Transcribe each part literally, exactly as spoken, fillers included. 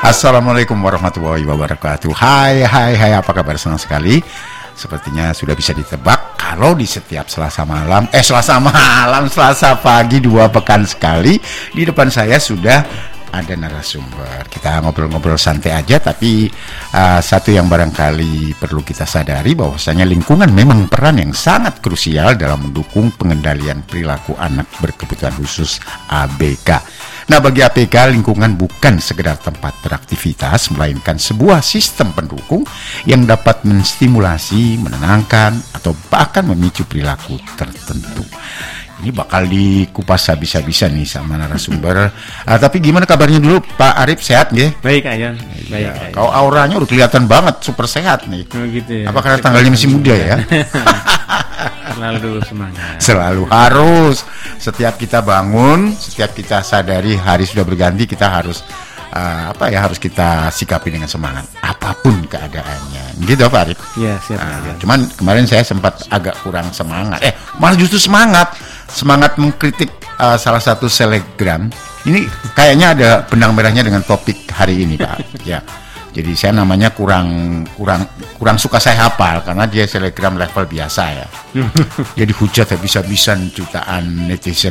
Assalamualaikum warahmatullahi wabarakatuh. Hai, hai, hai, apa kabar? Senang sekali. Sepertinya sudah bisa ditebak kalau di setiap Selasa malam, eh Selasa malam, Selasa pagi dua pekan sekali di depan saya sudah ada narasumber. Kita ngobrol-ngobrol santai aja, tapi uh, satu yang barangkali perlu kita sadari bahwasanya lingkungan memang peran yang sangat krusial dalam mendukung pengendalian perilaku anak berkebutuhan khusus A B K. Nah, bagi A B K, lingkungan bukan sekedar tempat beraktivitas, melainkan sebuah sistem pendukung yang dapat menstimulasi, menenangkan, atau bahkan memicu perilaku tertentu. Ini bakal dikupas habis-habisan nih sama narasumber. uh, Tapi gimana kabarnya dulu Pak Arif, sehat nggih? Baik Ayan. Baik. Ya, kau auranya udah kelihatan banget super sehat nih. Oh, gitu ya. Apa karena tanggalnya masih muda ya? Selalu semangat. Selalu harus. Setiap kita bangun, setiap kita sadari hari sudah berganti, kita harus uh, apa ya? Harus kita sikapi dengan semangat apapun keadaannya. Gitu Pak Arif? Iya, siap. Nah, cuman kemarin saya sempat agak kurang semangat. Eh, malah justru semangat. Semangat mengkritik uh, salah satu selebgram. Ini kayaknya ada benang merahnya dengan topik hari ini, Pak. Ya. Jadi saya namanya kurang kurang kurang suka saya hafal karena dia selebgram level biasa ya. Jadi hujat habis-habisan jutaan netizen.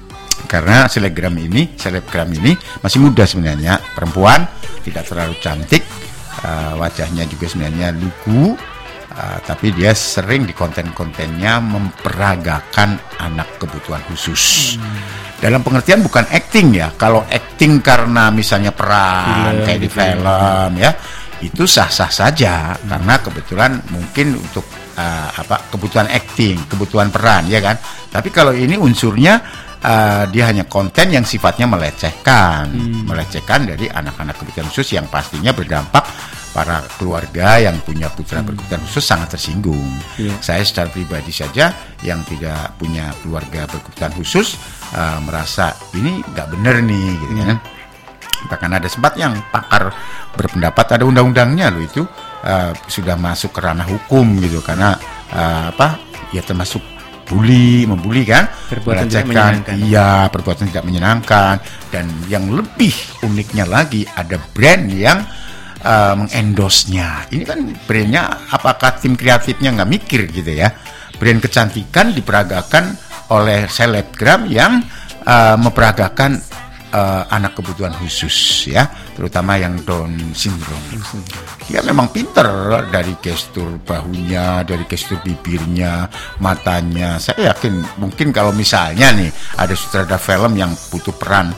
Karena selebgram ini, selebgram ini masih muda sebenarnya, perempuan, tidak terlalu cantik, uh, wajahnya juga sebenarnya lugu. Uh, tapi dia sering di konten-kontennya memperagakan anak kebutuhan khusus. Hmm. Dalam pengertian bukan acting ya. Kalau acting karena misalnya peran film, kayak di film ya, itu sah-sah saja. Hmm. Karena kebetulan mungkin untuk uh, apa kebutuhan acting, kebutuhan peran ya kan. Tapi kalau ini unsurnya uh, dia hanya konten yang sifatnya melecehkan, hmm. melecehkan dari anak-anak kebutuhan khusus yang pastinya berdampak para keluarga yang punya putra berkebutuhan khusus sangat tersinggung. Yeah. Saya secara pribadi saja yang tidak punya keluarga berkebutuhan khusus uh, merasa ini nggak benar nih, gitu mm. kan. Bahkan ada sempat yang pakar berpendapat ada undang-undangnya loh itu uh, sudah masuk ke ranah hukum gitu karena uh, apa ya termasuk bully, membuli kan, perbuatan tidak menyenangkan. Iya, perbuatan tidak menyenangkan. Dan yang lebih uniknya lagi ada brand yang Uh, mengendosnya. Ini kan brandnya, apakah tim kreatifnya nggak mikir gitu ya? Brand kecantikan diperagakan oleh selebgram yang uh, memperagakan uh, anak kebutuhan khusus ya, terutama yang Down syndrome. Dia memang pinter dari gestur bahunya, dari gestur bibirnya, matanya. Saya yakin mungkin kalau misalnya nih ada sutradara film yang butuh peran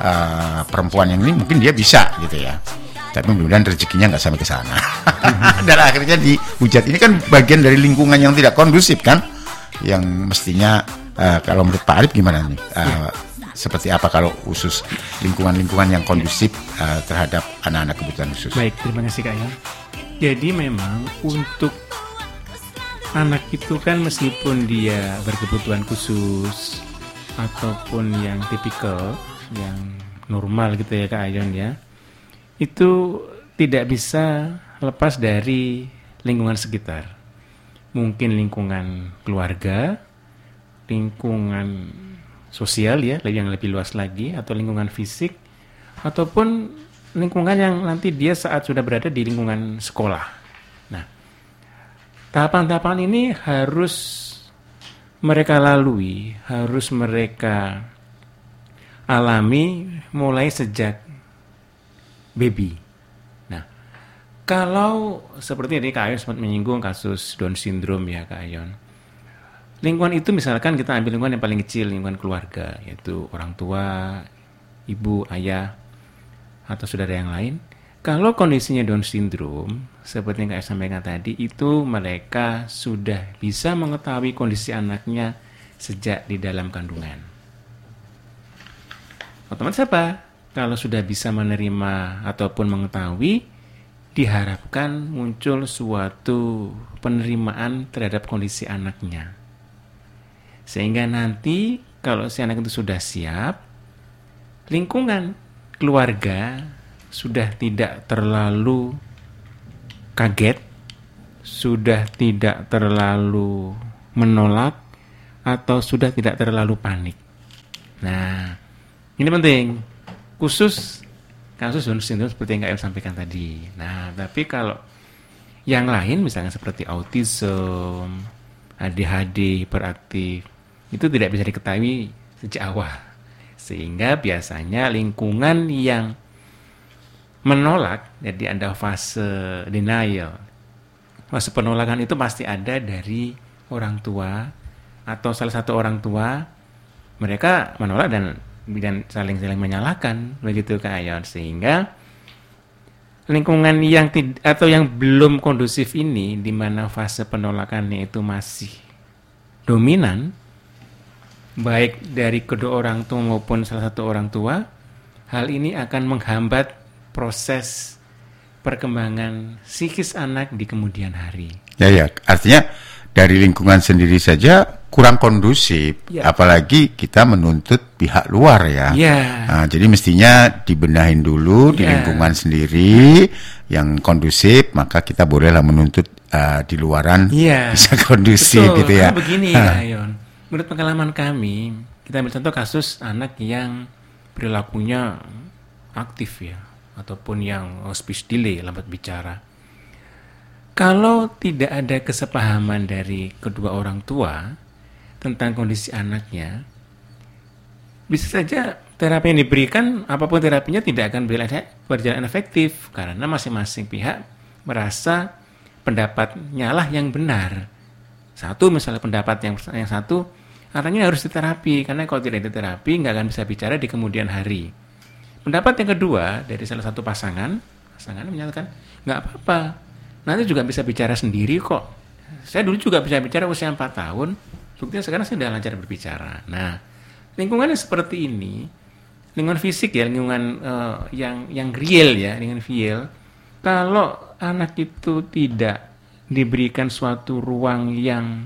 uh, perempuan yang ini, mungkin dia bisa gitu ya. Tapi mudah-mudahan rezekinya nggak sampai ke sana. Dan akhirnya dihujat. Ini kan bagian dari lingkungan yang tidak kondusif kan, yang mestinya uh, kalau menurut Pak Arif gimana nih? Uh, ya. Seperti apa kalau khusus lingkungan-lingkungan yang kondusif uh, terhadap anak-anak kebutuhan khusus? Baik, terima kasih Kak Yan. Jadi memang untuk anak itu kan meskipun dia berkebutuhan khusus ataupun yang tipikal, yang normal gitu ya Kak Ayon ya, itu tidak bisa lepas dari lingkungan sekitar. Mungkin lingkungan keluarga, lingkungan sosial ya, yang lebih luas lagi, atau lingkungan fisik, ataupun lingkungan yang nanti dia saat sudah berada di lingkungan sekolah. Nah, tahapan-tahapan ini harus mereka lalui, harus mereka alami mulai sejak baby. Nah, kalau seperti tadi Kak Ayon sempat menyinggung kasus Down syndrome ya Kak Ayon. Lingkungan itu misalkan kita ambil lingkungan yang paling kecil, lingkungan keluarga, yaitu orang tua, ibu, ayah, atau saudara yang lain. Kalau kondisinya Down syndrome, seperti yang Kak Ayon sampaikan tadi, itu mereka sudah bisa mengetahui kondisi anaknya sejak di dalam kandungan. Otomatis apa? Kalau sudah bisa menerima ataupun mengetahui, diharapkan muncul suatu penerimaan terhadap kondisi anaknya. Sehingga nanti kalau si anak itu sudah siap, lingkungan keluarga sudah tidak terlalu kaget, sudah tidak terlalu menolak, atau sudah tidak terlalu panik. Nah, ini penting. Khusus kasus Down syndrome seperti yang Kak Yon sampaikan tadi. Nah, tapi kalau yang lain misalnya seperti autism, A D H D, hiperaktif, itu tidak bisa diketahui sejak awal. Sehingga biasanya lingkungan yang menolak, jadi ada fase denial. Fase penolakan itu pasti ada dari orang tua atau salah satu orang tua, mereka menolak dan dan saling-saling menyalahkan, begitu Kak Ayon. Sehingga lingkungan yang tid- atau yang belum kondusif ini, di mana fase penolakannya itu masih dominan, baik dari kedua orang tua maupun salah satu orang tua, hal ini akan menghambat proses perkembangan psikis anak di kemudian hari. Ya, ya, artinya dari lingkungan sendiri saja kurang kondusif, ya. Apalagi kita menuntut pihak luar ya. Ya. Nah, jadi mestinya dibenahin dulu ya. Di lingkungan sendiri yang kondusif, maka kita bolehlah menuntut uh, di luaran ya. Bisa kondusif. Betul, gitu ya. Karena begini Kak Ayon, menurut pengalaman kami, kita ambil contoh kasus anak yang perilakunya aktif ya, ataupun yang speech delay, lambat bicara. Kalau tidak ada kesepahaman dari kedua orang tua tentang kondisi anaknya, bisa saja terapi yang diberikan, apapun terapinya, tidak akan berjalan efektif karena masing-masing pihak merasa pendapatnya lah yang benar. Satu misalnya pendapat yang yang satu, artinya harus diterapi, karena kalau tidak diterapi nggak akan bisa bicara di kemudian hari. Pendapat yang kedua dari salah satu pasangan, pasangan menyatakan nggak apa-apa, nanti juga bisa bicara sendiri kok. Saya dulu juga bisa bicara usia empat tahun, buktinya sekarang saya sudah lancar berbicara. Nah, lingkungannya seperti ini, lingkungan fisik ya, lingkungan uh, yang yang real ya, lingkungan real. Kalau anak itu tidak diberikan suatu ruang yang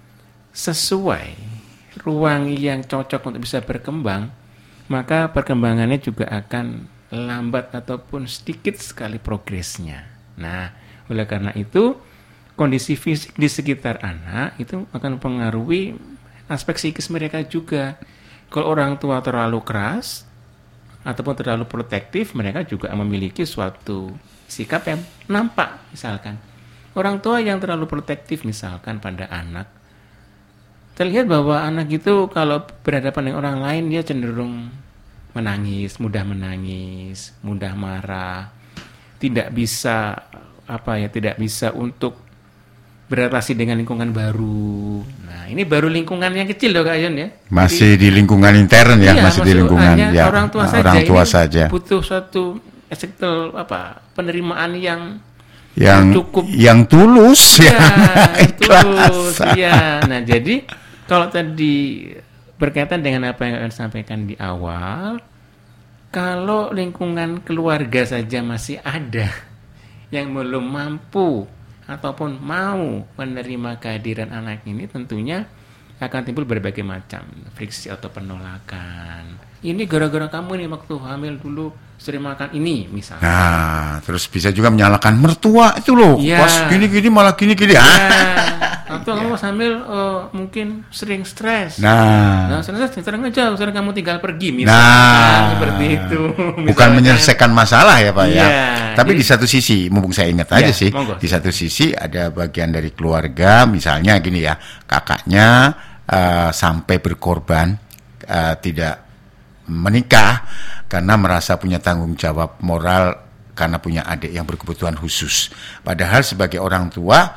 sesuai, ruang yang cocok untuk bisa berkembang, maka perkembangannya juga akan lambat ataupun sedikit sekali progresnya. Nah, oleh karena itu, kondisi fisik di sekitar anak itu akan mempengaruhi aspek psikis mereka juga. Kalau orang tua terlalu keras ataupun terlalu protektif, mereka juga memiliki suatu sikap yang nampak. Misalkan orang tua yang terlalu protektif misalkan pada anak, terlihat bahwa anak itu kalau berhadapan dengan orang lain dia cenderung menangis, mudah menangis, mudah marah, tidak bisa apa ya, tidak bisa untuk beradaptasi dengan lingkungan baru. Nah, ini baru lingkungan yang kecil loh Kak Ayon ya. Masih Jadi, di lingkungan intern ya, iya, masih di lingkungan ya. Orang tua nah, saja. Orang tua ini saja. butuh suatu eksektel apa penerimaan yang yang cukup, yang tulus ya, yang tulus. Ya. Nah, jadi kalau tadi berkaitan dengan apa yang Kak sampaikan di awal, kalau lingkungan keluarga saja masih ada yang belum mampu ataupun mau menerima kehadiran anak ini, tentunya akan timbul berbagai macam friksi atau penolakan. Ini gara-gara kamu nih waktu hamil dulu sering makan ini misalnya. Nah, terus bisa juga menyalahkan mertua itu loh. Ya. Pas gini-gini malah gini-gini. Ya. Atau kamu sambil uh, mungkin sering stres. Nah, nah stres terang aja, sekarang kamu tinggal pergi misalnya. Nah, seperti itu. Bukan misalnya. menyelesaikan masalah ya Pak ya. Ya. Tapi Jadi, di satu sisi, mumpung saya ingat aja ya, sih, monggo. Di satu sisi ada bagian dari keluarga, misalnya gini ya, kakaknya uh, sampai berkorban uh, tidak menikah karena merasa punya tanggung jawab moral karena punya adik yang berkebutuhan khusus. Padahal sebagai orang tua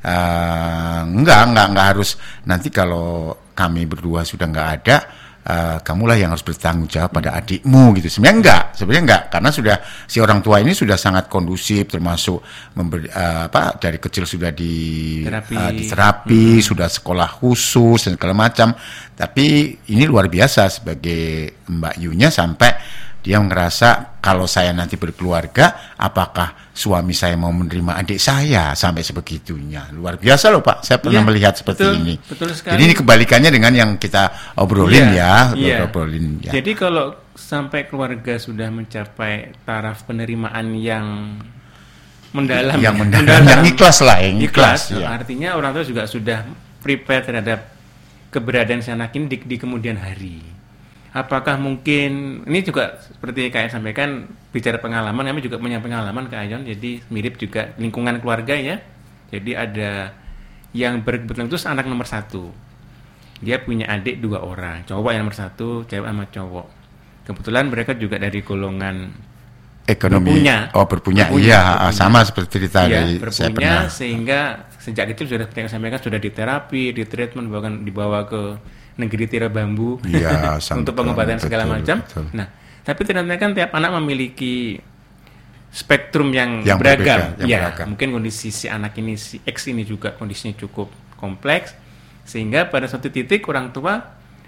uh, enggak enggak enggak harus nanti kalau kami berdua sudah enggak ada, uh, kamulah yang harus bertanggung jawab pada adikmu gitu. Sebenarnya enggak, sebenarnya enggak, karena sudah si orang tua ini sudah sangat kondusif, termasuk memberi, uh, apa dari kecil sudah di terapi, uh, diterapi, hmm. sudah sekolah khusus dan segala macam. Tapi ini luar biasa sebagai Mbak Yunya sampai dia ngerasa kalau saya nanti berkeluarga, apakah suami saya mau menerima adik saya sampai sebegitunya. Luar biasa loh Pak, saya pernah ya, melihat seperti betul, ini. Betul sekali. Jadi ini kebalikannya dengan yang kita obrolin ya, ya, ya. obrolin ya. Jadi kalau sampai keluarga sudah mencapai taraf penerimaan yang mendalam, yang ya, mendalam, mendalam, yang ikhlas lah, yang ikhlas. ikhlas ya. Artinya orang tua juga sudah prepare terhadap keberadaan si anak ini di, di kemudian hari. apakah mungkin ini juga seperti kayak sampaikan bicara pengalaman, kami juga punya pengalaman Kak Ayon, jadi mirip juga lingkungan keluarga ya. Jadi ada yang berkebetulan itu anak nomor satu, dia punya adik dua orang, cowok yang nomor satu, cewek sama cowok. Kebetulan mereka juga dari golongan ekonomi, berpunya. oh berpunya, berpunya iya berpunya. Sama seperti cerita Iya, dari berpunya, saya pernah. sehingga sejak kecil sudah saya sampaikan sudah diterapi, di treatment, bahkan dibawa ke negeri tirai bambu ya, untuk pengobatan betul, segala macam. Betul. Nah, tapi ternyata kan tiap anak memiliki spektrum yang, yang beragam. Berbeda, yang ya, beragam. mungkin kondisi si anak ini, si X ini juga kondisinya cukup kompleks, sehingga pada suatu titik orang tua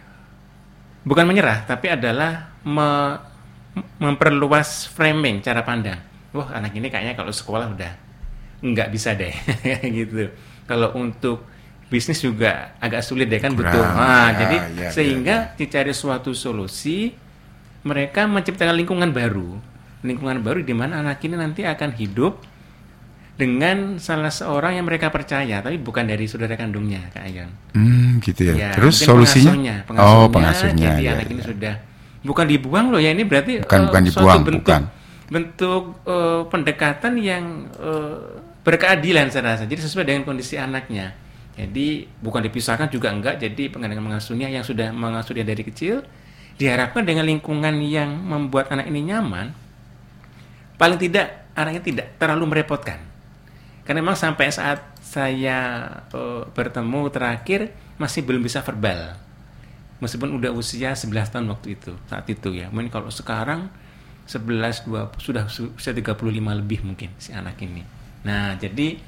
bukan menyerah, tapi adalah me, memperluas framing cara pandang. Wah, anak ini kayaknya kalau sekolah udah nggak bisa deh, gitu. Kalau untuk bisnis juga agak sulit deh kan, Kurang, betul. Nah, ya, jadi ya, sehingga ya, ya. dicari suatu solusi, mereka menciptakan lingkungan baru, lingkungan baru di mana anak ini nanti akan hidup dengan salah seorang yang mereka percaya, tapi bukan dari saudara kandungnya, Kak Ayon. Hmm, gitu ya. Ya, Terus mungkin solusinya? Pengasuhnya, pengasuhnya, oh, pengasuhnya. Jadi Ya, anak ya. ini sudah bukan dibuang loh ya, ini berarti bukan, uh, bukan suatu dibuang, bentuk bukan. bentuk uh, pendekatan yang uh, berkeadilan saya rasa. Jadi sesuai dengan kondisi anaknya. Jadi bukan dipisahkan juga enggak. Jadi dengan mengasuhnya yang sudah mengasuh dia dari kecil, diharapkan dengan lingkungan yang membuat anak ini nyaman, paling tidak anaknya tidak terlalu merepotkan. Karena memang sampai saat saya uh, bertemu terakhir masih belum bisa verbal. Meskipun udah usia sebelas tahun waktu itu, saat itu ya. Mungkin kalau sekarang sebelas, dua puluh, sudah usia tiga puluh lima lebih mungkin si anak ini. Nah, jadi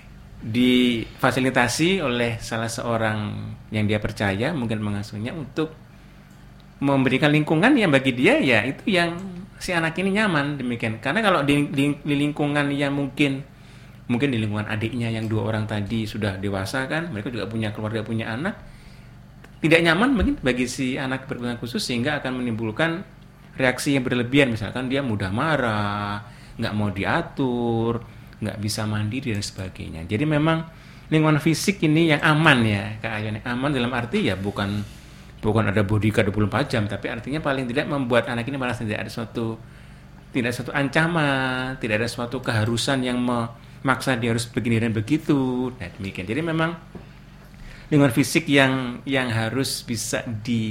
difasilitasi oleh salah seorang yang dia percaya, mungkin mengasuhnya, untuk memberikan lingkungan yang bagi dia ya itu yang si anak ini nyaman, demikian. Karena kalau di, di, di lingkungan yang mungkin mungkin di lingkungan adiknya yang dua orang tadi sudah dewasa kan, mereka juga punya keluarga, punya anak, tidak nyaman mungkin bagi si anak berkebutuhan khusus, sehingga akan menimbulkan reaksi yang berlebihan, misalkan dia mudah marah, nggak mau diatur, nggak bisa mandiri dan sebagainya. Jadi memang lingkungan fisik ini yang aman ya, Kak Ayon. Aman dalam arti ya bukan bukan ada bodyguard dua puluh empat jam, tapi artinya paling tidak membuat anak ini merasa tidak ada suatu tidak ada suatu ancaman, tidak ada suatu keharusan yang memaksa dia harus begini dan begitu. Nah, demikian. Jadi memang lingkungan fisik yang yang harus bisa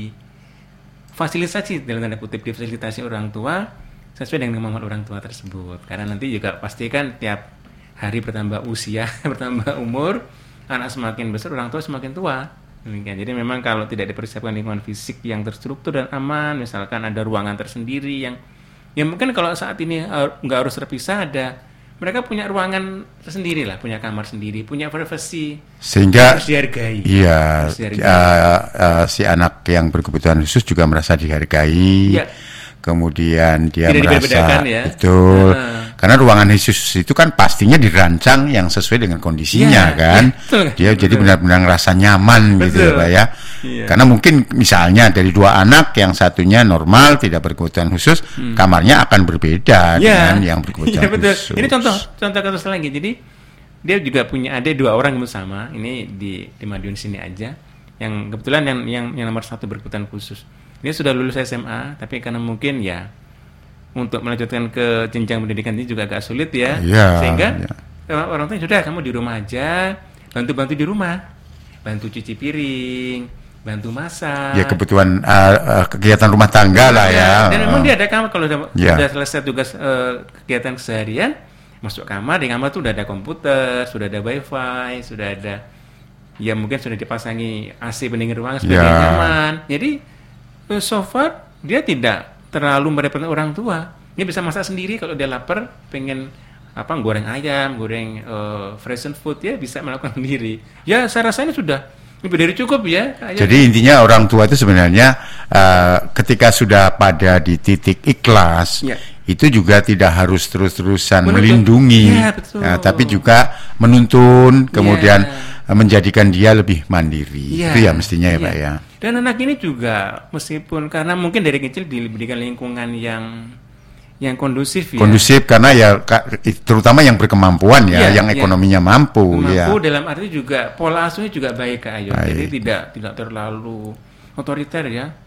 difasilitasi dalam tanda kutip, difasilitasi orang tua sesuai dengan kemampuan orang tua tersebut. Karena nanti juga pastikan tiap hari bertambah usia, bertambah umur, anak semakin besar, orang tua semakin tua. Demikian. Jadi memang kalau tidak dipersiapkan lingkungan fisik yang terstruktur dan aman, misalkan ada ruangan tersendiri yang ya mungkin kalau saat ini nggak harus terpisah, ada mereka punya ruangan tersendiri lah, punya kamar sendiri, punya privasi, sehingga harus dihargai. Iya, harus dihargai. Uh, uh, si anak yang berkebutuhan khusus juga merasa dihargai. Ya. Kemudian dia Tidak merasa ya. betul, uh. karena ruangan khusus itu kan pastinya dirancang yang sesuai dengan kondisinya ya, kan. Ya, betul, dia betul. jadi benar-benar ngerasa nyaman betul. Gitu ya Pak ya. Ya. Karena mungkin misalnya dari dua anak yang satunya normal tidak berkebutuhan khusus, hmm. kamarnya akan berbeda ya. dengan yang berkebutuhan ya, betul. khusus. Ini contoh contoh kasus lagi. Jadi dia juga punya adik dua orang bersama. Ini di di Madiun sini aja. Yang kebetulan yang yang, yang nomor satu berkebutuhan khusus. Dia sudah lulus S M A, tapi karena mungkin ya untuk melanjutkan ke jenjang pendidikan ini juga agak sulit ya, ya sehingga ya. orang tua sudah kamu di rumah aja, bantu-bantu di rumah, bantu cuci piring, bantu masak. Ya kebutuhan uh, uh, kegiatan rumah tangga lah ya. Dan memang dia ada kamar kalau sudah, ya. sudah selesai tugas uh, kegiatan keseharian, masuk kamar, di kamar tuh udah ada komputer, sudah ada wifi, sudah ada ya mungkin sudah dipasangi A C pendingin ruangan sebagai ya. nyaman. Jadi so far dia tidak terlalu merepotkan orang tua. Dia bisa masak sendiri kalau dia lapar, pengen apa goreng ayam, goreng uh, frozen food, ya bisa melakukan sendiri. Ya saya rasa ini sudah lebih dari cukup ya. Jadi ya. Intinya orang tua itu sebenarnya uh, ketika sudah pada di titik ikhlas, ya. Itu juga tidak harus terus-terusan menuntun, melindungi, ya, uh, tapi juga menuntun, kemudian ya. Menjadikan dia lebih mandiri. Ya. Itu ya mestinya ya, ya Pak ya. Dan anak ini juga meskipun karena mungkin dari kecil diberikan lingkungan yang yang kondusif ya. Kondusif karena ya terutama yang berkemampuan ya, ya yang ekonominya ya. mampu. Mampu ya. dalam arti juga pola asuhnya juga baik Kak Ayu. Jadi tidak tidak terlalu otoriter ya.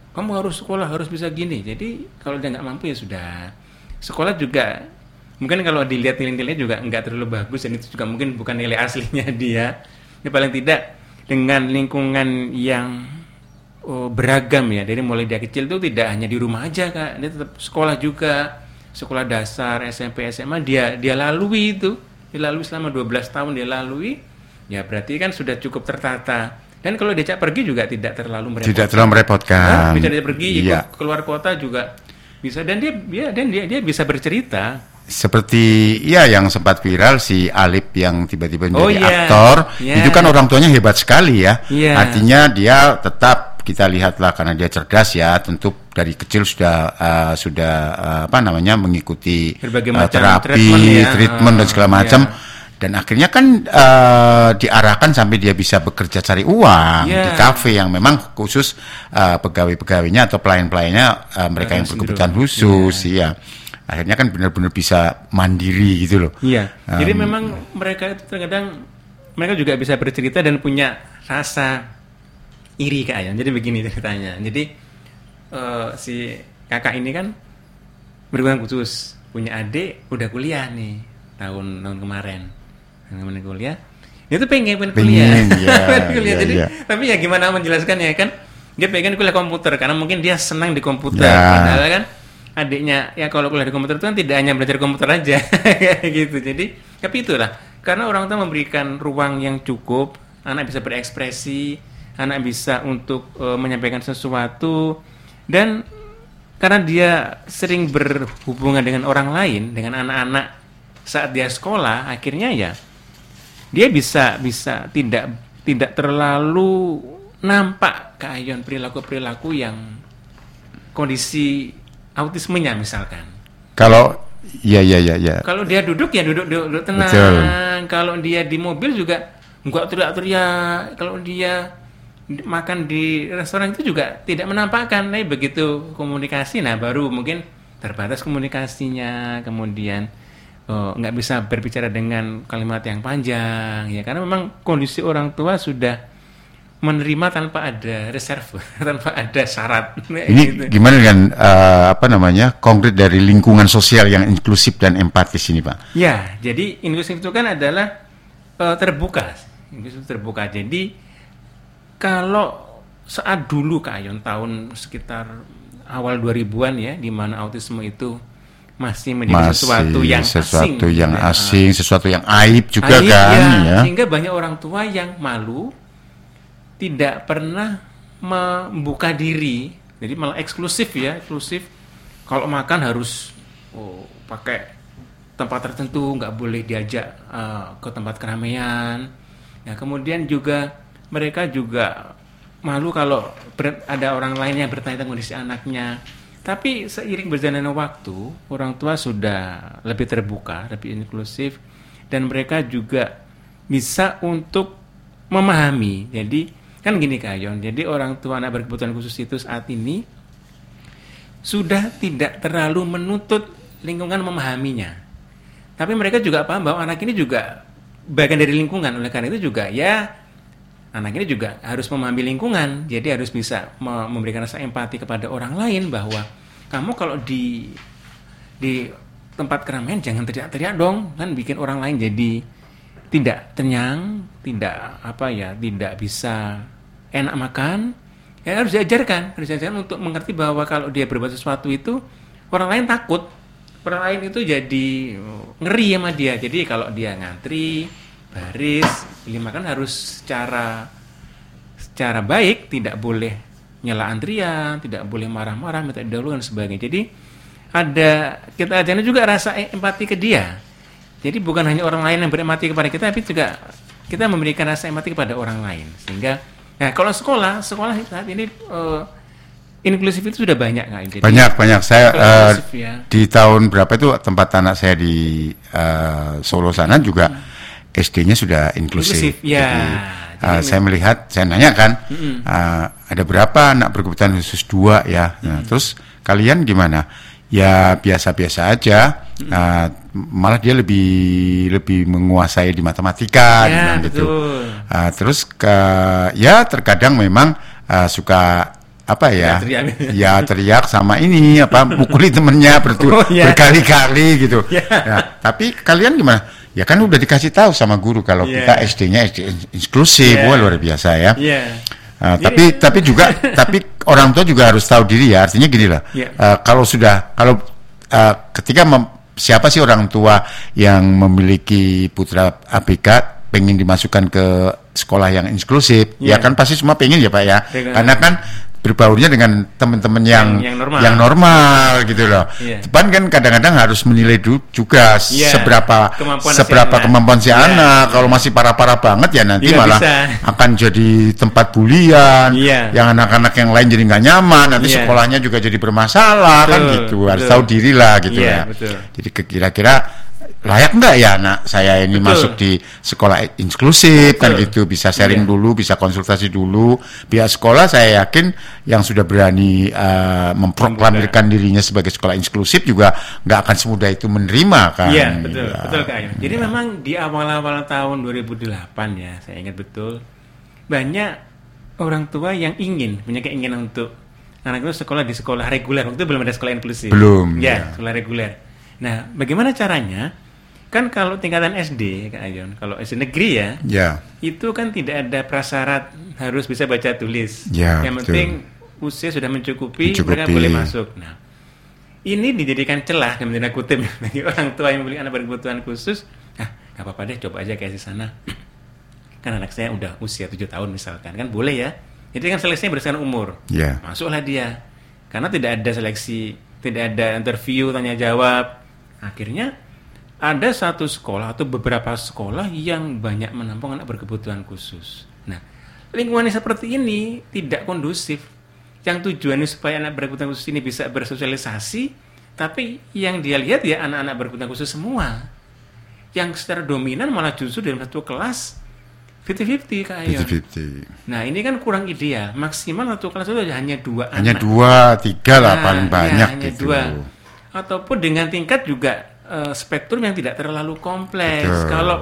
kamu harus sekolah, harus bisa gini. Jadi kalau dia nggak mampu ya sudah. Sekolah juga mungkin kalau dilihat nilai-nilainya juga nggak terlalu bagus, dan itu juga mungkin bukan nilai aslinya dia. Ya paling tidak dengan lingkungan yang oh, beragam ya, dari mulai dia kecil tuh tidak hanya di rumah aja Kak, dia tetap sekolah juga, sekolah dasar, S M P, S M A dia dia lalui itu, dilalui selama dua belas tahun dia lalui, ya berarti kan sudah cukup tertata. Dan kalau diajak pergi juga tidak terlalu merepotkan. Tidak terlalu merepotkan. Nah, bisa diajak pergi, iya. ikut keluar kota juga bisa, dan dia dia dan dia dia bisa bercerita. Seperti ya yang sempat viral si Alip yang tiba-tiba menjadi Oh, yeah. aktor, Yeah. itu kan orang tuanya hebat sekali ya. Yeah. Artinya dia tetap, kita lihatlah karena dia cerdas ya, tentu dari kecil sudah uh, sudah uh, apa namanya mengikuti Berbagai uh, macam terapi, treatment, ya. treatment dan segala macam. Yeah. Dan akhirnya kan uh, diarahkan sampai dia bisa bekerja cari uang Yeah. di kafe yang memang khusus uh, pegawai-pegawainya atau pelayan-pelayannya uh, mereka yang berkebutuhan khusus, yeah. ya. Akhirnya kan benar-benar bisa mandiri gitu loh. Iya. Um, Jadi memang mereka itu terkadang mereka juga bisa bercerita dan punya rasa iri Kak Ayan. Jadi begini ceritanya. Jadi uh, si kakak ini kan berkebutuhan khusus, punya adik udah kuliah nih tahun tahun kemarin. Kemarin kuliah. Dia tuh pengen pengen kuliah. Pengen, ya, kuliah. ya, Jadi ya. tapi ya gimana menjelaskannya kan? Dia pengen kuliah komputer karena mungkin dia senang di komputer. Ya. Padahal kan adiknya ya kalau kuliah di komputer itu kan tidak hanya belajar komputer aja kayak gitu. Jadi tapi itulah karena orang tua memberikan ruang yang cukup, anak bisa berekspresi, anak bisa untuk uh, menyampaikan sesuatu, dan karena dia sering berhubungan dengan orang lain, dengan anak-anak saat dia sekolah, akhirnya ya dia bisa bisa tidak tidak terlalu nampak Kak Ayon perilaku-perilaku yang kondisi autismenya misalkan. Kalau ya ya ya ya. Kalau dia duduk ya duduk duduk, duduk tenang. Betul. Kalau dia di mobil juga enggak teriak-teriak. Kalau dia di- makan di restoran itu juga tidak menampakkan. Tapi begitu komunikasi, nah baru mungkin terbatas komunikasinya. Kemudian oh, nggak bisa berbicara dengan kalimat yang panjang, ya karena memang kondisi orang tua sudah menerima tanpa ada reserve, tanpa ada syarat. Ini Gitu. gimana dengan uh, apa namanya konkret dari lingkungan sosial yang inklusif dan empatis ini Pak? Ya, jadi inklusif itu kan adalah uh, terbuka, inklusif terbuka. Jadi kalau saat dulu Kak Ayon tahun sekitar awal dua ribuan ya, di mana autisme itu masih menjadi Masih sesuatu yang sesuatu asing, yang ya. asing, sesuatu yang aib juga Aib, kan, ya. ya. Sehingga banyak orang tua yang malu, tidak pernah membuka diri, jadi malah eksklusif ya, eksklusif. Kalau makan harus oh, pakai tempat tertentu, nggak boleh diajak uh, ke tempat keramaian. Ya, kemudian juga mereka juga malu kalau ber- ada orang lain yang bertanya tentang kondisi anaknya. Tapi seiring berjalannya waktu, orang tua sudah lebih terbuka, lebih inklusif, dan mereka juga bisa untuk memahami. Jadi kan gini Kak Ayon, jadi orang tua anak berkebutuhan khusus itu saat ini sudah tidak terlalu menuntut lingkungan memahaminya. Tapi mereka juga paham bahwa anak ini juga bagian dari lingkungan. Oleh karena itu juga ya anak ini juga harus memahami lingkungan. Jadi harus bisa me- memberikan rasa empati kepada orang lain bahwa kamu kalau di di tempat keramaian jangan teriak-teriak dong, kan bikin orang lain jadi tidak kenyang, tidak apa ya, tidak bisa enak makan. Ya harus diajarkan, harus diajarkan untuk mengerti bahwa kalau dia berbuat sesuatu itu orang lain takut, orang lain itu jadi ngeri sama dia. Jadi kalau dia ngantri, baris, beli makan harus secara secara baik, tidak boleh nyela antrian, tidak boleh marah-marah, minta dahulu dan sebagainya. Jadi ada kita ajarkan juga rasa empati ke dia. Jadi bukan hanya orang lain yang berempati kepada kita, tapi juga kita memberikan rasa empati kepada orang lain. Sehingga, nah kalau sekolah, sekolah saat ini uh, inklusif itu sudah banyak Kak. Jadi, Banyak banyak. Saya uh, inklusif, ya. di tahun berapa itu tempat anak saya di uh, Solo sana juga hmm. S D-nya sudah inklusif. Inklusif, ya. Jadi, Jadi uh, ini- saya melihat, saya nanya kan, Mm-mm. uh, ada berapa anak berkebutuhan khusus dua ya. Nah, terus kalian gimana? Ya biasa-biasa aja. Uh, malah dia lebih lebih menguasai di matematika, Ya, dibilang gitu. betul. Uh, terus ke ya terkadang memang uh, suka apa ya? teriak. Ya teriak sama ini apa pukuli temennya bertu- Oh, iya. berkali-kali gitu. Iya. Ya, tapi kalian gimana? Ya kan udah dikasih tahu sama guru kalau Iya. kita S D-nya S D inklusif, Iya. wah luar biasa ya. Iya. Uh, Jadi- tapi tapi juga tapi orang tua juga harus tahu diri ya. Artinya gini lah. Iya. Uh, kalau sudah kalau uh, ketika mem- siapa sih orang tua yang memiliki putra A B K pengen dimasukkan ke sekolah yang inklusif, Iya. ya kan pasti semua pengen ya Pak ya. Dengan- Karena kan berbaurnya dengan teman-teman yang Yang- yang normal. yang normal gitu loh. Iya. Depan kan kadang-kadang harus menilai du- juga Iya. seberapa Kemampuan seberapa si anak. kemampuan si Iya. anak. Kalau masih parah-parah banget ya nanti Iya, malah bisa. akan jadi tempat bulian. Iya. Yang anak-anak yang lain jadi nggak nyaman, nanti Iya. sekolahnya juga jadi bermasalah kan Betul, gitu. Harus betul. tahu diri lah gitu Iya, ya. betul. Jadi ke- kira-kira layak nggak ya anak saya ini Betul. masuk di sekolah inklusif kan Betul. gitu, bisa sharing Iya. dulu, bisa konsultasi dulu. Pihak sekolah saya yakin yang sudah berani uh, memproklamirkan dirinya sebagai sekolah inklusif juga nggak akan semudah itu menerima kan. Iya, betul, Ya. betul Kak Ayun. Jadi memang di awal-awal tahun dua ribu delapan ya, saya ingat betul, banyak orang tua yang ingin, punya keinginan untuk anak itu sekolah di sekolah reguler. Waktu itu belum ada sekolah inklusif. Belum, Ya, ya. sekolah reguler. Nah, bagaimana caranya? Kan kalau tingkatan S D, Kak Ayun, kalau S D negeri ya, Ya. itu kan tidak ada prasyarat harus bisa baca tulis. Ya, Yang betul. penting usia sudah mencukupi, Mencukupi. mereka boleh masuk. Nah, ini dijadikan celah yang tanda kutip bagi orang tua yang memiliki anak berkebutuhan khusus. Ah, nggak apa-apa deh, coba aja kayak di sana. Kan anak saya udah usia tujuh tahun misalkan, kan boleh ya. Jadi kan seleksinya berdasarkan umur. Ya. Masuklah dia. Karena tidak ada seleksi, tidak ada interview, tanya jawab. Akhirnya ada satu sekolah atau beberapa sekolah yang banyak menampung anak berkebutuhan khusus. Nah, lingkungannya seperti ini tidak kondusif. Yang tujuannya supaya anak berkebutuhan khusus ini bisa bersosialisasi, tapi yang dia lihat ya anak-anak berkebutuhan khusus semua. Yang secara dominan malah justru dalam satu kelas lima puluh lima puluh Kak Ayon. fifty-fifty. Nah, ini kan kurang ideal. Maksimal satu kelas itu hanya dua Hanya anak. dua, tiga lah Nah, paling ya, banyak hanya gitu. dua. Ataupun dengan tingkat juga eh, spektrum yang tidak terlalu kompleks. Betul. Kalau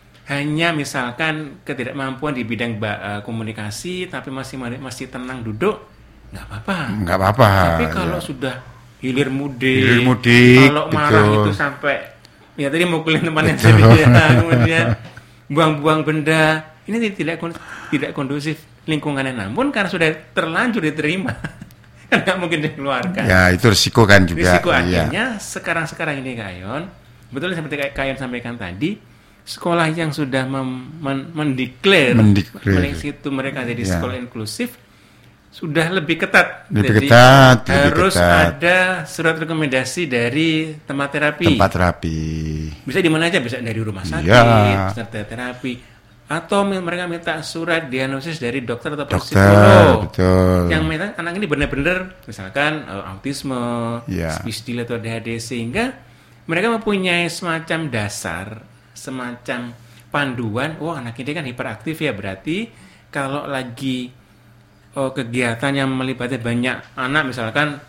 hanya misalkan ketidakmampuan di bidang ba- eh, komunikasi tapi masih masih tenang duduk, nggak apa-apa. Nggak apa-apa. Tapi kalau ya. sudah hilir mudik, Hilir mudik, kalau marah betul. itu sampai ya tadi mukulin temannya Betul. sendiri, kemudian buang-buang benda, ini tidak kon- tidak kondusif lingkungannya. Namun karena sudah terlanjur diterima, kan nggak mungkin dikeluarkan. Ya itu risiko kan juga. Risiko Iya. akhirnya sekarang-sekarang ini Kak Ayon, betul seperti Kak Kak Ayon sampaikan tadi, sekolah yang sudah mem- men- mendeklar Mendeklar. mereka situ mereka jadi Ya. sekolah inklusif sudah lebih ketat. Lebih Jadi ketat, lebih harus ketat. ada surat rekomendasi dari tempat terapi. Tempat terapi. Bisa di mana aja, bisa dari rumah sakit, Iya. serta terapi, atau mi- mereka minta surat diagnosis dari dokter atau Dokter, psikolog. betul. Yang minta anak ini benar-benar misalkan uh, autisme, Iya. speech delay atau A D H D, sehingga mereka mempunyai semacam dasar, semacam panduan. Oh, anak ini kan hiperaktif ya, berarti kalau lagi oh, kegiatan yang melibatkan banyak anak, misalkan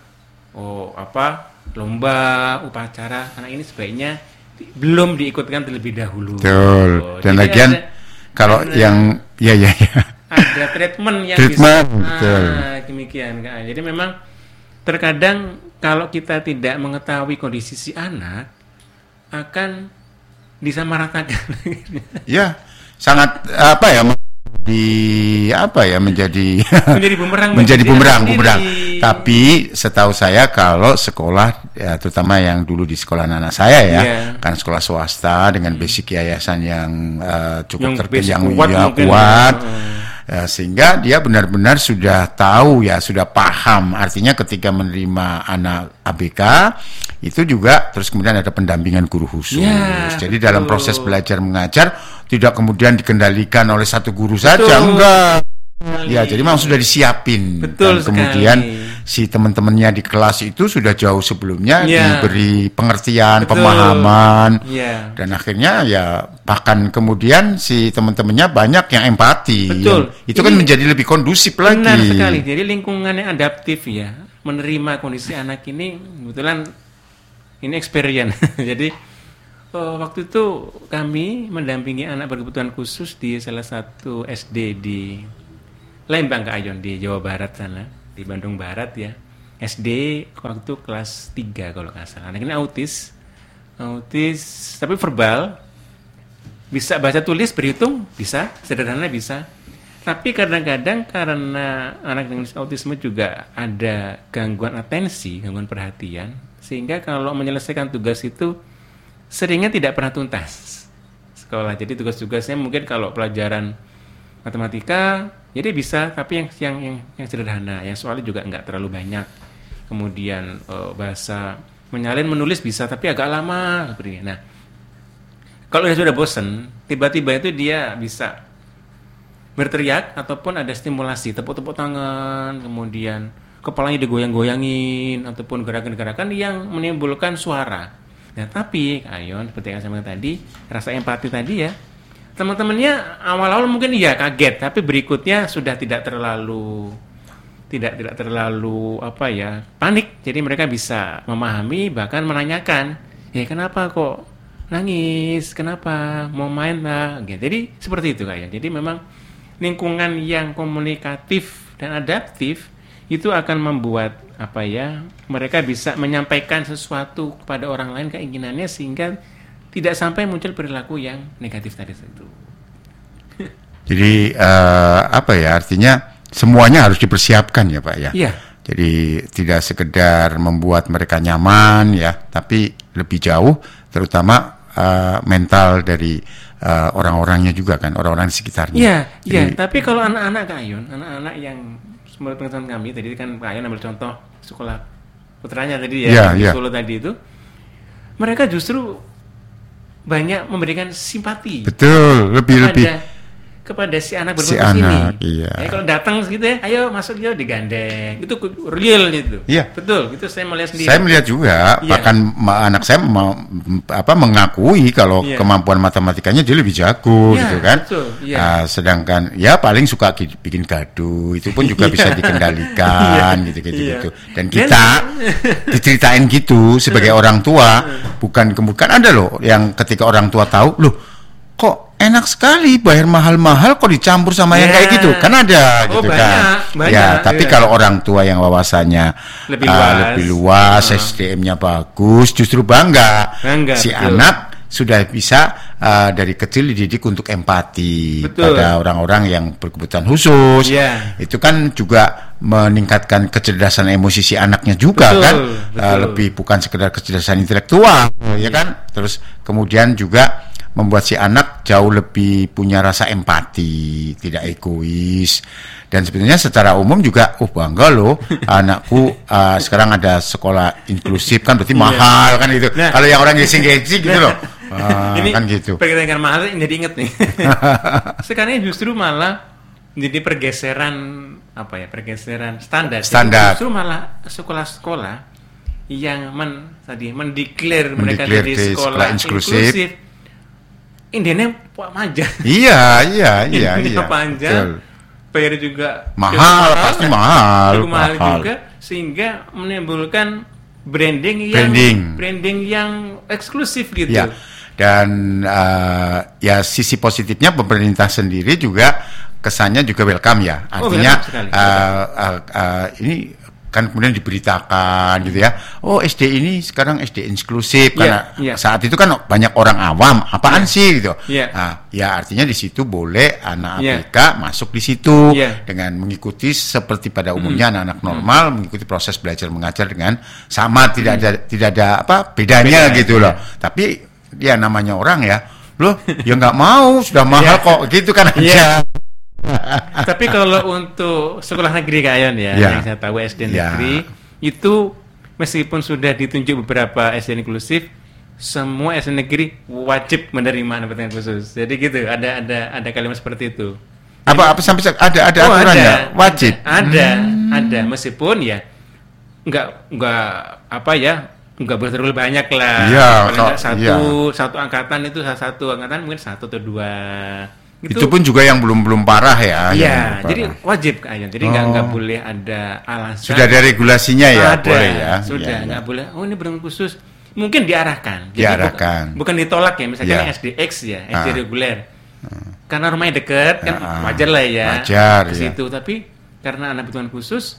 oh apa lomba, upacara, anak ini sebaiknya di- belum diikutkan terlebih dahulu. Betul. Oh, Dan jadi lagian ada- kalau ada- yang ya ya ya. ada treatment yang Treatment, bisa betul. ah, demikian Kak. Jadi memang terkadang kalau kita tidak mengetahui kondisi si anak akan disamaratakan. Ya, sangat apa ya di apa ya menjadi Menjadi bumerang menjadi bagi bumerang diri bumerang. sendiri. Tapi setahu saya kalau sekolah ya, terutama yang dulu di sekolah anak saya ya, Iya. kan sekolah swasta dengan basic yayasan yang eh, cukup Yang terkenal basic yang kuat ya, mungkin. kuat. Heeh. Ya, sehingga dia benar-benar sudah tahu ya, sudah paham. Artinya ketika menerima anak A B K itu juga terus kemudian ada pendampingan guru khusus. Ya, Jadi betul. dalam proses belajar mengajar tidak kemudian dikendalikan oleh satu guru saja, Betul. enggak. Ya, jadi memang sudah disiapin. Betul Dan kemudian sekali. si teman-temannya di kelas itu sudah jauh sebelumnya Ya. diberi pengertian, Betul. pemahaman. Iya. Dan akhirnya ya bahkan kemudian si teman-temannya banyak yang empati. Betul. Yang- itu kan Ini menjadi lebih kondusif lagi. Benar sekali. Jadi lingkungan yang adaptif ya, menerima kondisi anak ini kebetulan ini experience. Jadi oh, waktu itu kami mendampingi anak berkebutuhan khusus di salah satu S D di Lembang Kak Ayon di Jawa Barat sana, di Bandung Barat ya. S D waktu kelas tiga kalau nggak salah. Anak ini autis, autis tapi verbal, bisa baca tulis berhitung bisa, sederhana bisa. Tapi kadang-kadang karena anak dengan autisme juga ada gangguan atensi, gangguan perhatian, sehingga kalau menyelesaikan tugas itu seringnya tidak pernah tuntas sekolah. Jadi tugas-tugasnya mungkin kalau pelajaran matematika jadi bisa, tapi yang yang yang, yang sederhana, yang soalnya juga nggak terlalu banyak. Kemudian uh, bahasa menyalin menulis bisa, tapi agak lama seperti ini. Nah, kalau dia sudah bosan, tiba-tiba itu dia bisa berteriak ataupun ada stimulasi, tepuk-tepuk tangan, kemudian kepalanya digoyang-goyangin ataupun gerakan-gerakan yang menimbulkan suara. Nah, tapi Ayon seperti yang saya bilang tadi, rasa empati tadi ya, teman-temannya awal-awal mungkin iya kaget, tapi berikutnya sudah tidak terlalu tidak tidak terlalu apa ya panik. Jadi mereka bisa memahami, bahkan menanyakan, ya kenapa kok nangis, kenapa mau main lah, gitu. Jadi seperti itu kayak. Jadi memang lingkungan yang komunikatif dan adaptif itu akan membuat apa ya mereka bisa menyampaikan sesuatu kepada orang lain keinginannya, sehingga tidak sampai muncul perilaku yang negatif tadi itu. Jadi uh, apa ya artinya? Semuanya harus dipersiapkan ya Pak ya. Iya. Jadi tidak sekedar membuat mereka nyaman ya, tapi lebih jauh, terutama uh, mental dari uh, orang-orangnya juga kan, orang-orang di sekitarnya. Iya, iya. Tapi kalau anak-anak Kak Ayun, anak-anak yang menurut pengetahuan kami tadi kan Kak Ayun ambil contoh sekolah putranya tadi ya, ya di ya. Solo tadi itu, mereka justru banyak memberikan simpati. Betul, lebih lebih kepada si anak si berbakat anak, ini. Iya. Ya, kalau datang gitu ya, ayo masuk dia digandeng. Itu real gitu. Iya. Betul, itu saya melihat sendiri. Saya melihat juga, iya. Bahkan anak saya mau apa mengakui kalau iya. kemampuan matematikanya dia lebih jago iya, gitu kan. Betul, iya. Nah, sedangkan ya paling suka bikin gaduh, itu pun juga bisa dikendalikan gitu-gitu iya. gitu. Dan kita diceritain gitu sebagai orang tua, bukan kemudian ada loh yang ketika orang tua tahu, loh kok enak sekali bayar mahal-mahal kok dicampur sama yeah. yang kayak gitu, kan ada oh, gitu banyak, kan banyak, ya tapi yeah. kalau orang tua yang wawasannya lebih uh, luas, lebih luas uh. S D M-nya bagus, justru bangga, bangga si betul. Anak sudah bisa uh, dari kecil dididik untuk empati betul. Pada orang-orang yang berkebutuhan khusus yeah. itu kan juga meningkatkan kecerdasan emosi si anaknya juga betul, kan betul. Uh, lebih bukan sekedar kecerdasan intelektual yeah. ya kan, terus kemudian juga membuat si anak jauh lebih punya rasa empati, tidak egois. Dan sebetulnya secara umum juga, oh bangga loh, anakku uh, sekarang ada sekolah inklusif kan, berarti mahal kan itu. Nah, kalau yang orang gesing-gesing gitu loh, uh, ini kan gitu. Perkiraan mahal jadi inget nih. Sekarang justru malah jadi pergeseran apa ya, pergeseran standar. Standar. Jadi justru malah sekolah-sekolah yang men tadi mendeklar mereka jadi sekolah, sekolah inklusif. inklusif Indianya panjang. Iya, iya, iya, iya. panjang. Bayar juga mahal, mahal, pasti mahal. Cukup mahal, mahal juga, sehingga menimbulkan branding yang branding, branding yang eksklusif gitu. Ya. Dan uh, ya sisi positifnya pemerintah sendiri juga kesannya juga welcome ya. Artinya oh, uh, uh, uh, ini kan kemudian diberitakan gitu ya, oh S D ini sekarang S D inklusif yeah, karena yeah. saat itu kan banyak orang awam apaan yeah. sih gitu, yeah. Nah, ya artinya di situ boleh anak A B K yeah. masuk di situ yeah. dengan mengikuti seperti pada umumnya mm. anak-anak normal mm. mengikuti proses belajar mengajar dengan sama, tidak mm. ada tidak ada apa bedanya Beda, gitu loh, yeah. tapi dia namanya orang ya, loh ya nggak mau sudah mahal yeah. kok gitu kan aja. Yeah. Tapi kalau untuk sekolah negeri Kak Ayon ya, ya, yang saya tahu S D negeri ya. Itu meskipun sudah ditunjuk beberapa S D inklusif, semua S D negeri wajib menerima anak berkebutuhan khusus. Jadi gitu, ada ada ada kalimat seperti itu. Apa apa sampai ada ada oh, aturannya wajib? Ada, ada, hmm. ada meskipun ya nggak nggak apa ya nggak terlalu banyak lah. Ya, kalau satu ya. satu angkatan itu satu angkatan mungkin satu atau dua. Gitu. Itu pun juga yang belum belum parah ya. Iya, jadi wajib Kak Ayon. Jadi nggak oh. nggak boleh ada alasan. Sudah ada regulasinya ya, ada, boleh ya. Sudah nggak ya, ya. boleh. Oh ini berkebutuhan khusus. Mungkin diarahkan. Jadi diarahkan. Bukan, bukan ditolak ya. Misalnya ya. S D X ya, S D ah. reguler. Ah. Karena rumahnya dekat kan ah. wajar lah ya. Wajar. Ke situ. Ya. Tapi karena anak berkebutuhan khusus,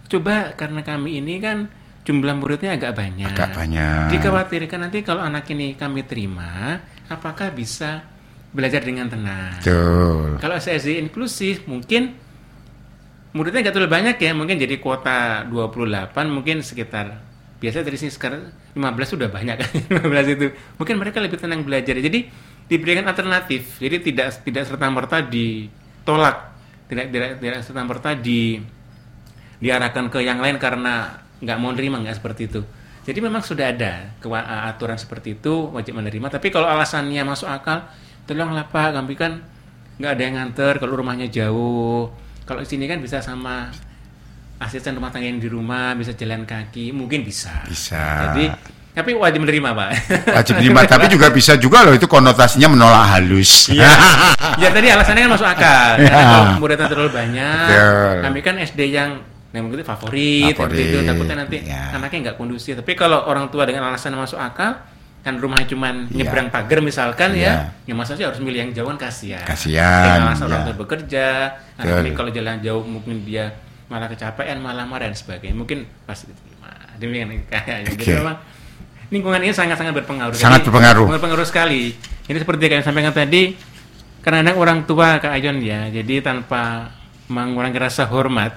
coba karena kami ini kan jumlah muridnya agak banyak. Agak banyak. Dikhawatirkan nanti kalau anak ini kami terima, apakah bisa belajar dengan tenang. Betul. Kalau S D inklusif mungkin muridnya nggak terlalu banyak ya, mungkin jadi kuota dua puluh delapan, mungkin sekitar, biasanya dari sini sekarang lima belas sudah banyak kan, lima belas itu. Mungkin mereka lebih tenang belajar. Jadi diberikan alternatif. Jadi tidak tidak serta-merta ditolak, tidak tidak tidak serta-merta di diarahkan ke yang lain karena nggak mau nerima, nggak seperti itu. Jadi memang sudah ada kewa- aturan seperti itu, wajib menerima. Tapi kalau alasannya masuk akal, tolonglah Pak, kami kan nggak ada yang nganter, kalau rumahnya jauh. Kalau di sini kan bisa sama asisten rumah tangga yang di rumah, bisa jalan kaki, mungkin bisa. Bisa. Jadi, tapi wajib menerima, Pak. Wajib menerima, tapi juga bisa juga loh, itu konotasinya menolak halus. Iya. Ya tadi alasannya kan masuk akal. Ya. Karena kalau muridnya terlalu banyak, Betul. kami kan S D yang yang begitu favorit, Favorit, gitu. Takutnya nanti ya. anaknya nggak kondusif. Tapi kalau orang tua dengan alasan masuk akal, kan rumahnya cuma Ya. nyebrang pagar misalkan Ya. ya, ya masa sih harus milih yang jauhan, kasihan. Kasihan, Dengan alasan orang ya. tua bekerja, Betul. nanti kalau jalan jauh mungkin dia malah kecapean, malah marah dan sebagainya. Mungkin pasti diterima. Demikian kayaknya. Jadi Oke. memang lingkungan ini sangat-sangat berpengaruh. Sangat Jadi, berpengaruh. Berpengaruh sekali. Ini seperti yang saya sampaikan tadi, karena orang tua Kak Ayon ya, jadi tanpa mengurangi rasa hormat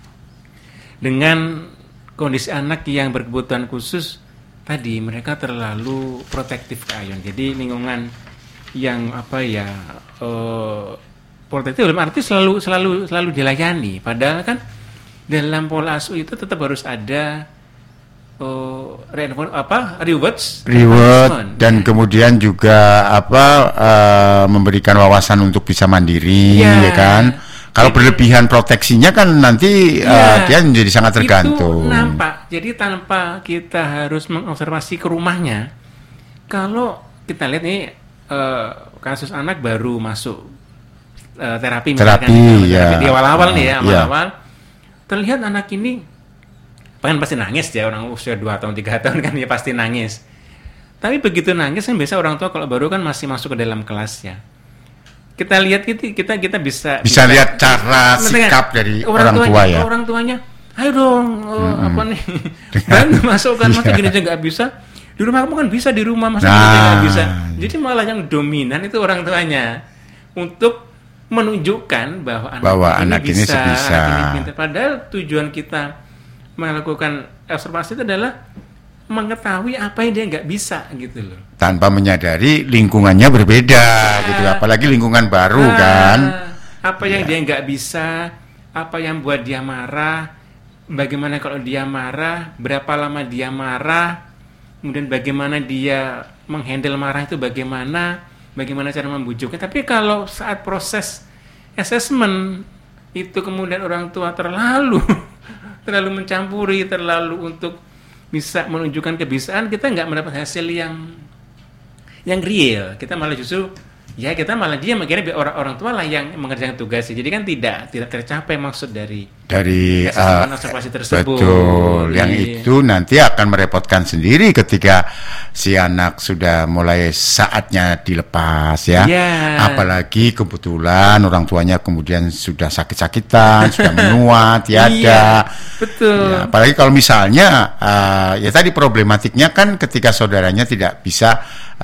dengan kondisi anak yang berkebutuhan khusus tadi, mereka terlalu protektif Kak Ayon. Jadi lingkungan yang apa ya eh, protektif dalam arti selalu selalu selalu dilayani. Padahal kan dalam pola asuh itu tetap harus ada uh, reward, apa rewards, Reward dan kemudian juga apa uh, memberikan wawasan untuk bisa mandiri, ya, ya kan? Kalau jadi, berlebihan proteksinya kan nanti ya, uh, dia menjadi sangat tergantung. Itu nampak. Jadi tanpa kita harus mengobservasi ke rumahnya, kalau kita lihat nih uh, kasus anak baru masuk uh, terapi, Terapi, misalkan, ya. terapi di awal-awal nih ya, Ya. awal-awal terlihat anak ini kan pasti nangis ya, orang usia dua tahun, tiga tahun kan ya pasti nangis. Tapi begitu nangis kan biasa orang tua kalau baru kan masih masuk ke dalam kelasnya. Kita lihat kita kita, kita bisa Bisa lihat cara sikap dari orang tua tuanya, ya. Orang tuanya, ayo dong, oh, Mm-mm. apa nih, bantu masukkan, masa Iya. gini aja nggak bisa. Di rumah kamu kan bisa, di rumah masa Nah. gini aja nggak bisa. Jadi malah yang dominan itu orang tuanya untuk menunjukkan bahwa anak Bahwa ini anak ini bisa, sebisa. anak ini pintar. Padahal tujuan kita melakukan observasi itu adalah mengetahui apa yang dia nggak bisa gitu loh. Tanpa menyadari lingkungannya berbeda, gitu. Apalagi lingkungan baru Ah, kan. Apa yang Ya. dia nggak bisa, apa yang buat dia marah, bagaimana kalau dia marah, berapa lama dia marah, kemudian bagaimana dia menghandle marah itu bagaimana, bagaimana cara membujuknya. Tapi kalau saat proses assessment itu kemudian orang tua terlalu terlalu mencampuri, terlalu untuk bisa menunjukkan kebisaan, kita nggak mendapat hasil yang yang real. Kita malah justru ya kita malah dia mengira orang-orang tua lah yang mengerjakan tugas. Jadi kan tidak tidak tercapai maksud dari Dari assessment uh, observasi tersebut. betul, yang Iya. itu nanti akan merepotkan sendiri ketika si anak sudah mulai saatnya dilepas ya. Iya. Apalagi kebetulan orang tuanya kemudian sudah sakit-sakitan, sudah menua, tiada. Iya, betul. Ya, apalagi kalau misalnya uh, ya tadi problematiknya kan ketika saudaranya tidak bisa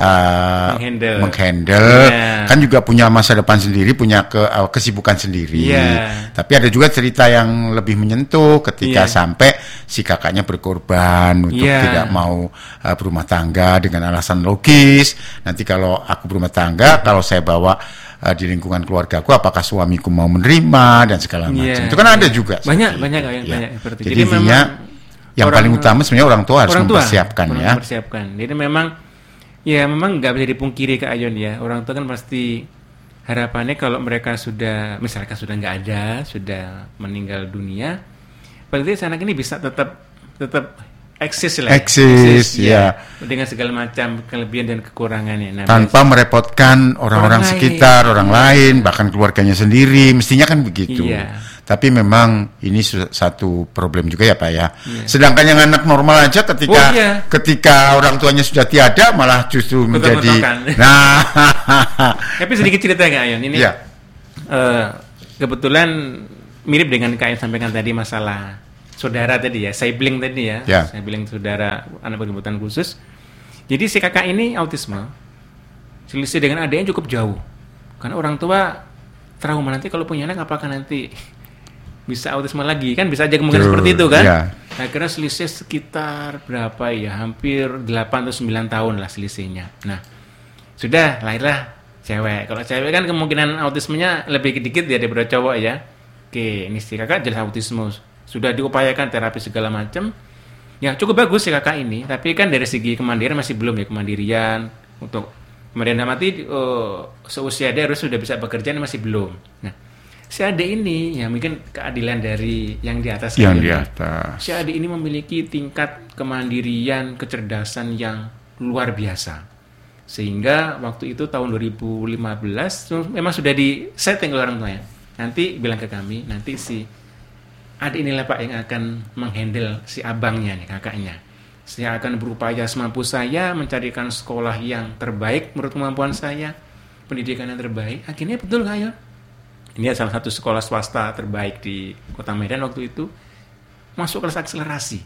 uh, Menghandle. menghandle, Iya. kan juga punya masa depan sendiri, punya ke, uh, kesibukan sendiri. Iya. Tapi ada juga cerita yang lebih menyentuh ketika Iya. sampai si kakaknya berkorban untuk Iya. tidak mau uh, berumah tangga dengan alasan logis. Nanti kalau aku berumah tangga, kalau saya bawa uh, di lingkungan keluargaku, apakah suamiku mau menerima dan segala macam. Iya. Itu kan ada juga. Banyak seperti banyak itu, yang ya. banyak seperti itu. Jadi, Jadi intinya memang yang orang- paling utama sebenarnya orang tua harus orang tua mempersiapkan orang ya. mempersiapkan. Jadi memang ya memang nggak bisa dipungkiri Kak Ayon ya. Orang tua kan pasti harapannya kalau mereka sudah misalkan sudah nggak ada, sudah meninggal dunia, berarti si anak ini bisa tetap tetap eksis lah. ya. Eksis, ya. Dengan segala macam kelebihan dan kekurangannya. Nah, Tanpa merepotkan orang-orang Orang lain. sekitar, orang lain, bahkan keluarganya sendiri, mestinya kan begitu. Iya. Tapi memang ini su- satu problem juga ya Pak ya. Iya. Sedangkan yang anak normal aja ketika Oh, iya. ketika orang tuanya sudah tiada malah justru menjadi. Betul-betulkan. Nah, Tapi sedikit cerita Kak Ayon ini. Iya. eh, kebetulan mirip dengan Kak Ayon sampaikan tadi masalah saudara tadi ya, sibling tadi ya, Ya. sibling saudara anak berkebutuhan khusus. Jadi si kakak ini autisme, selisih dengan adiknya cukup jauh. Karena orang tua trauma nanti kalau punya anak apakah nanti bisa autisme lagi, kan bisa aja kemungkinan Tuh, seperti itu kan. ya. Akhirnya selisih sekitar berapa ya, hampir delapan atau sembilan tahun lah selisihnya. Nah, sudah lahirlah cewek. Kalau cewek kan kemungkinan autismenya lebih sedikit ya daripada cowok ya. Oke, ini si kakak jelas autisme. Sudah diupayakan terapi segala macam. Ya, cukup bagus si kakak ini, tapi kan dari segi kemandirian masih belum ya, kemandirian untuk kemudian mati uh, seusia dia harus sudah bisa bekerja, ini masih belum. Nah, si adik ini ya mungkin keadilan dari yang di atas. Yang kan, di ya. atas. Si adik ini memiliki tingkat kemandirian, kecerdasan yang luar biasa. Sehingga waktu itu tahun dua ribu lima belas memang sudah di setting oleh orang tuanya. Nanti bilang ke kami, nanti si adik inilah Pak yang akan menghandle si abangnya nih, kakaknya. Saya akan berupaya semampu saya mencarikan sekolah yang terbaik menurut kemampuan saya, pendidikan yang terbaik. Akhirnya betul Kak Ayon. Ini salah satu sekolah swasta terbaik di Kota Medan waktu itu. Masuk kelas akselerasi.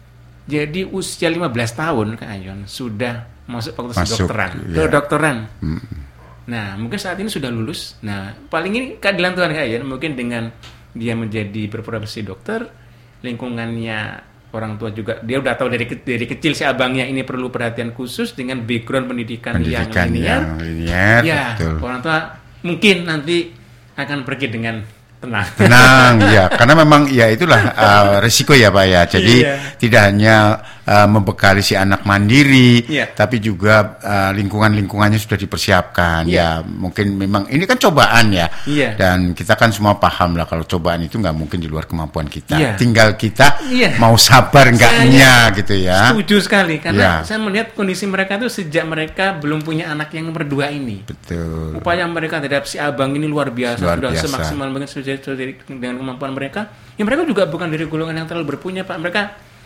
Jadi usia lima belas tahun Kak Ayon sudah masuk fakultas Masuk, kedokteran. ya. Kedokteran. Hmm. Nah, mungkin saat ini sudah lulus. Nah, paling ini keadilan Tuhan Kak Ayon, mungkin dengan dia menjadi berprofesi dokter, lingkungannya orang tua juga dia udah tahu dari ke- dari kecil si abangnya ini perlu perhatian khusus dengan background pendidikan, Pendidikan yang linear. yang linear, Ya, betul. orang tua mungkin nanti akan pergi dengan tenang. Tenang, ya, karena memang ya itulah uh, risiko ya Pak ya. Jadi Iya. tidak hanya uh, membekali si anak mandiri, Iya. tapi juga uh, lingkungan-lingkungannya sudah dipersiapkan. Iya. Ya, mungkin memang ini kan cobaan ya. Iya. Dan kita kan semua paham lah kalau cobaan itu nggak mungkin di luar kemampuan kita. Iya. Tinggal kita Iya. mau sabar enggaknya gitu ya. Setuju sekali karena Ya. saya melihat kondisi mereka itu sejak mereka belum punya anak yang nomor dua ini. Betul. Upaya mereka terhadap si abang ini luar biasa, Luar sudah biasa. semaksimal mungkin sudah dengan kemampuan mereka. Ya mereka juga bukan dari golongan yang terlalu berpunya Pak. Mereka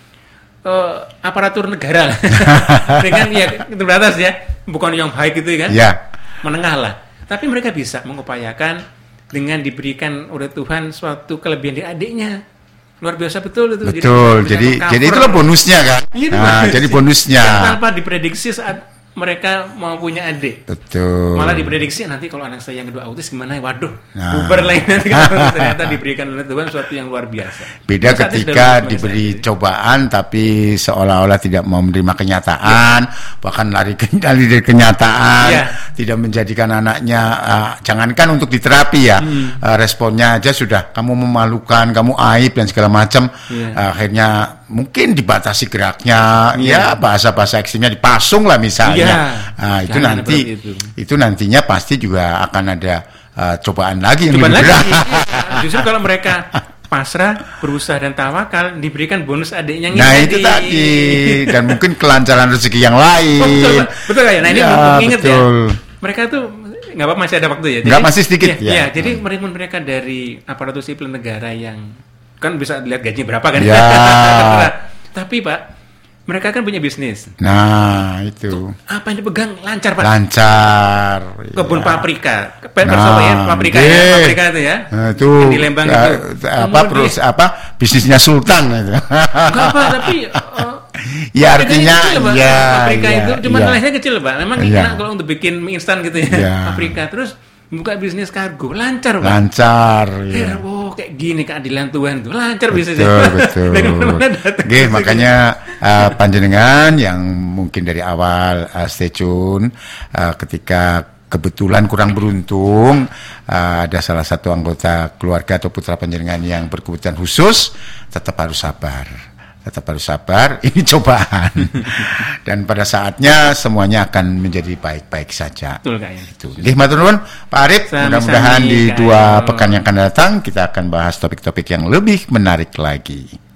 eh, aparatur negara lah. Dengan ya terbatas ya, bukan yang high gitu kan, Ya. menengah lah. Tapi mereka bisa mengupayakan dengan diberikan oleh Tuhan suatu kelebihan dari adiknya. Luar biasa betul itu. Betul. bisa Jadi meng-cover. jadi itulah bonusnya kan. Iya, itu Nah, bonus. jadi bonusnya. Yang tanpa diprediksi saat mereka mau punya adik. Betul. Malah diprediksi nanti kalau anak saya yang kedua autis gimana? Waduh, Nah. bubar lain nanti kalau ternyata diberikan oleh Tuhan sesuatu yang luar biasa. Beda Saat ini ketika sudah diberi saya. cobaan tapi seolah-olah tidak mau menerima kenyataan, bahkan lari ke lari dari kenyataan, Ya. tidak menjadikan anaknya uh, jangankan untuk diterapi ya, Hmm. uh, responnya aja sudah kamu memalukan, kamu aib dan segala macam. Ya. Uh, akhirnya mungkin dibatasi geraknya, Ya. ya bahasa-bahasa ekstrimnya dipasung lah misalnya. Ya. Nah, itu Jangan nanti seperti itu. itu nantinya pasti juga akan ada uh, cobaan lagi yang Cobaan lebih lagi. berat. Iya. Justru kalau mereka pasrah, berusaha dan tawakal, diberikan bonus adiknya yang Nah ini itu tadi dan mungkin kelancaran rezeki yang lain. Oh, betul, Pak. Betul ya. Nah ini Ya, mumpung inget ya. betul. Mereka tuh nggak apa masih ada waktu ya. Nggak, masih sedikit, Iya, ya. iya, jadi mereka mereka dari aparatur sipil negara yang kan bisa lihat gaji berapa kan. Ya. Tapi Pak, mereka kan punya bisnis. Nah itu Apa yang dipegang lancar Pak. lancar. Kebun ya. paprika, Pe- Nah, perso- ya, paprika ya, deh. paprika itu ya. Nah, itu Yang di Lembang ya, itu. apa Kemudian- terus apa bisnisnya Sultan itu. Enggak Pak, tapi uh, Ya paprikanya artinya kecil, Pak. ya, paprika ya, itu cuma ya. nilainya kecil Pak. Memang Iya. enak kalau untuk bikin mie instan gitu ya. Iya. Paprika terus buka bisnis kargo, lancar Pak. Lancar. Ya, Ya. oh kayak gini keadilan Tuhan tuh lancar bisnisnya. Betul, betul. Dari mana-mana datang. Oke, makanya uh, panjenengan yang mungkin dari awal uh, stay tune uh, ketika kebetulan kurang beruntung uh, ada salah satu anggota keluarga atau putra panjenengan yang berkebutuhan khusus, tetap harus sabar. Tetap harus sabar, ini cobaan. Dan pada saatnya semuanya akan menjadi baik-baik saja. Betul Kak ya. Itu. Nggih, matur nuwun Pak Arif. Sami-sami, Mudah-mudahan di Kak dua Ayo. pekan yang akan datang kita akan bahas topik-topik yang lebih menarik lagi.